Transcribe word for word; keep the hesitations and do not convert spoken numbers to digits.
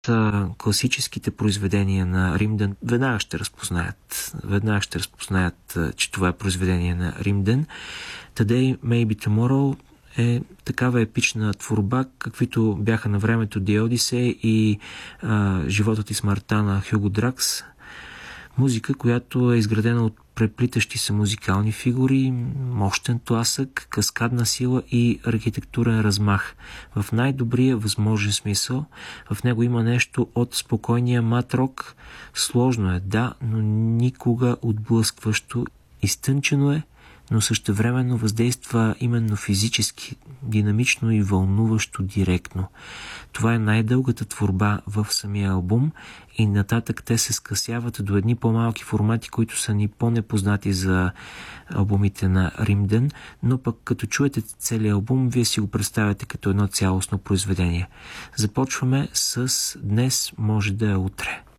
класическите произведения на Римден, веднага ще разпознаят, веднага ще разпознаят, че това е произведение на Римден. Today Maybe Tomorrow е такава епична творба, каквито бяха на времето The Odyssey и а, Животът и смъртта на Хюго Дракс. Музика, която е изградена от преплитащи се музикални фигури, мощен тласък, каскадна сила и архитектурен размах. В най-добрия възможен смисъл. В него има нещо от спокойния мат-рок. Сложно е, да, но никога отблъскващо. Изтънчено е, но същевременно въздейства именно физически, динамично и вълнуващо директно. Това е най-дългата творба в самия албум и нататък те се скъсяват до едни по-малки формати, които са ни по-непознати за албумите на Римден, но пък като чуете целият албум, вие си го представяте като едно цялостно произведение. Започваме с "Днес може да е утре".